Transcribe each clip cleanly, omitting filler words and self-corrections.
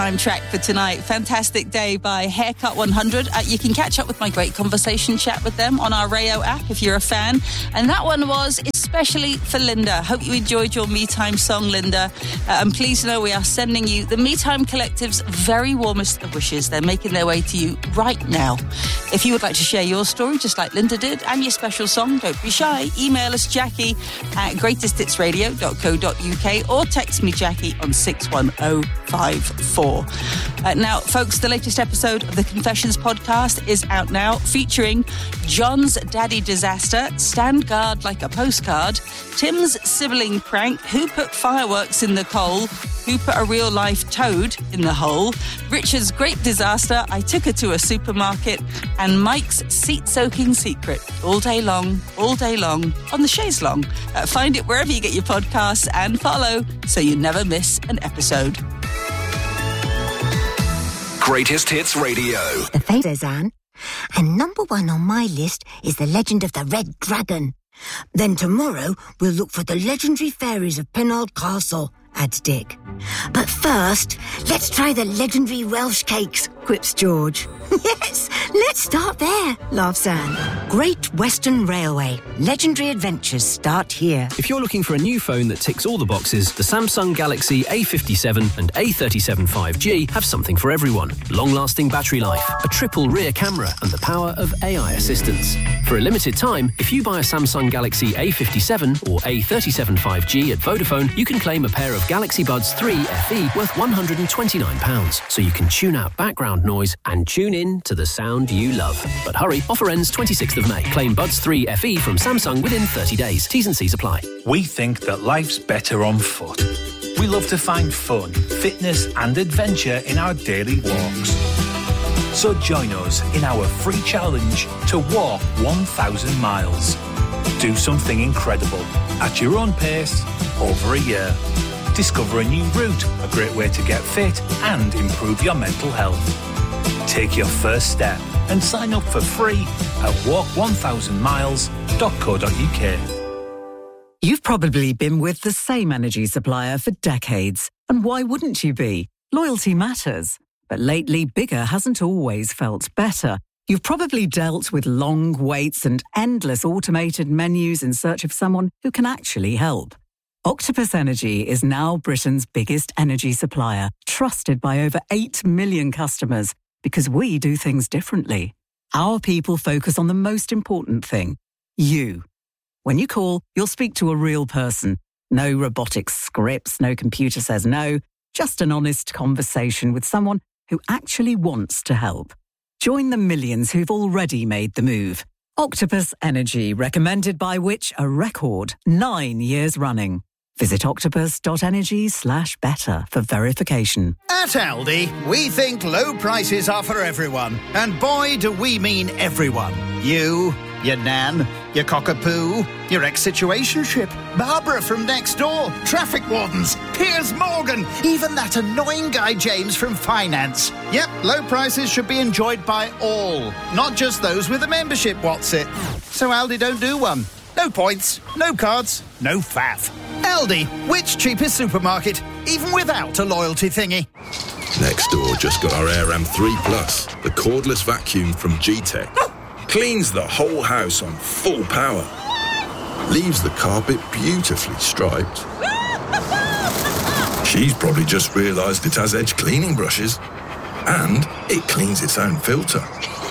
Time track for tonight. Fantastic Day by Haircut 100. You can catch up with my great conversation chat with them on our Rayo app if you're a fan. And that one was especially for Linda. Hope you enjoyed your Me Time song, Linda. And please know we are sending you the Me Time Collective's very warmest of wishes. They're making their way to you right now. If you would like to share your story, just like Linda did, and your special song, don't be shy. Email us, Jackie at greatesthitsradio.co.uk or text me, Jackie, on 61054. Now, folks, the latest episode of the Confessions podcast is out now, featuring John's Daddy Disaster, Stand Guard Like a Postcard, Tim's sibling prank, Who Put Fireworks in the Coal, Who Put a Real Life Toad in the Hole, Richard's Great Disaster, I Took Her to a Supermarket, and Mike's Seat-Soaking Secret. All day long on the Chaise Long. Find it wherever you get your podcasts and follow so you never miss an episode. Greatest Hits Radio. The faces, Anne. And number one on my list is The Legend of the Red Dragon. Then tomorrow, we'll look for the legendary fairies of Penarth Castle, adds Dick. But first, let's try the legendary Welsh cakes, quips George. Yes, let's start there, laughs Anne. Great Western Railway. Legendary adventures start here. If you're looking for a new phone that ticks all the boxes, the Samsung Galaxy A57 and A37 5G have something for everyone. Long-lasting battery life, a triple rear camera, and the power of AI assistance. For a limited time, if you buy a Samsung Galaxy A57 or A37 5G at Vodafone, you can claim a pair of Galaxy Buds 3 FE worth £129, so you can tune out background noise and tune in to the sound you love. But hurry, offer ends 26th of May. Claim Buds 3 FE from Samsung within 30 days. T's and C's apply. We think that life's better on foot. We love to find fun, fitness and adventure in our daily walks. So join us in our free challenge to walk 1,000 miles. Do something incredible at your own pace over a year. Discover a new route, a great way to get fit and improve your mental health. Take your first step and sign up for free at walk1000miles.co.uk. You've probably been with the same energy supplier for decades. And why wouldn't you be? Loyalty matters. But lately, bigger hasn't always felt better. You've probably dealt with long waits and endless automated menus in search of someone who can actually help. Octopus Energy is now Britain's biggest energy supplier, trusted by over 8 million customers, because we do things differently. Our people focus on the most important thing, you. When you call, you'll speak to a real person. No robotic scripts, no computer says no, just an honest conversation with someone who actually wants to help. Join the millions who've already made the move. Octopus Energy, recommended by Which? A record 9 years running. Visit octopus.energy/better for verification. At Aldi, we think low prices are for everyone. And boy, do we mean everyone. You, your nan, your cockapoo, your ex-situationship, Barbara from next door, traffic wardens, Piers Morgan, even that annoying guy James from finance. Yep, low prices should be enjoyed by all, not just those with a membership, what's it? So Aldi don't do one. No points, no cards, no faff. Aldi, which cheapest supermarket, even without a loyalty thingy. Next door just got our AirAm 3 Plus, the cordless vacuum from G-Tech. Cleans the whole house on full power. Leaves the carpet beautifully striped. She's probably just realised it has edge cleaning brushes. And it cleans its own filter.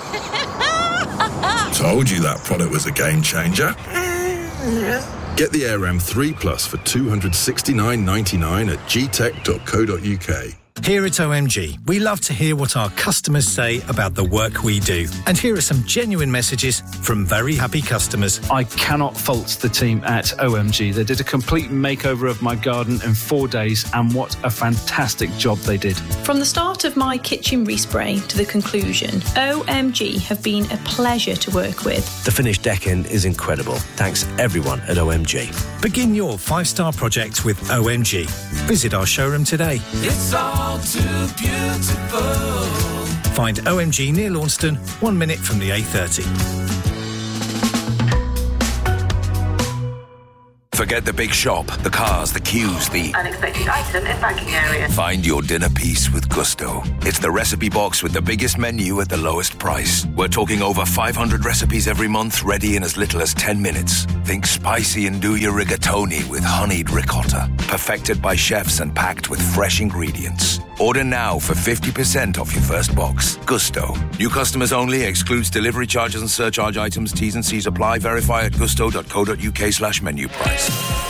Told you that product was a game changer. Get the AirAm 3 Plus for $269.99 at gtech.co.uk. Here at OMG, we love to hear what our customers say about the work we do. And here are some genuine messages from very happy customers. I cannot fault the team at OMG. They did a complete makeover of my garden in 4 days, and what a fantastic job they did. From the start of my kitchen respray to the conclusion, OMG have been a pleasure to work with. The finished decking is incredible. Thanks everyone at OMG. Begin your 5-star project with OMG. Visit our showroom today. It's all too beautiful. Find OMG near Launceston, 1 minute from the A30. For Forget the big shop, the cars, the queues, the unexpected item in banking area. Find your dinner piece with Gusto. It's the recipe box with the biggest menu at the lowest price. We're talking over 500 recipes every month, ready in as little as 10 minutes. Think spicy Nduja rigatoni with honeyed ricotta. Perfected by chefs and packed with fresh ingredients. Order now for 50% off your first box. Gusto. New customers only. Excludes delivery charges and surcharge items. T's and C's apply. Verify at gusto.co.uk/menu price.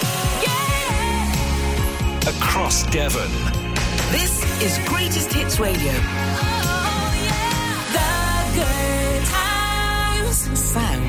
Across Devon. This is Greatest Hits Radio. The good times. Sound